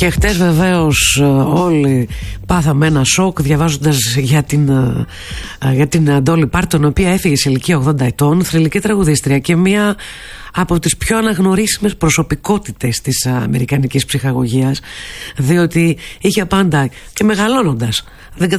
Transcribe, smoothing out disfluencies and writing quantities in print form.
Και χτες βεβαίως όλοι πάθαμε ένα σοκ διαβάζοντας για την Ντόλι Πάρτον, η οποία έφυγε σε ηλικία 80 ετών, θρυλική τραγουδίστρια και μία από τις πιο αναγνωρίσιμες προσωπικότητες της αμερικανικής ψυχαγωγίας, διότι είχε πάντα, και μεγαλώνοντας, δεν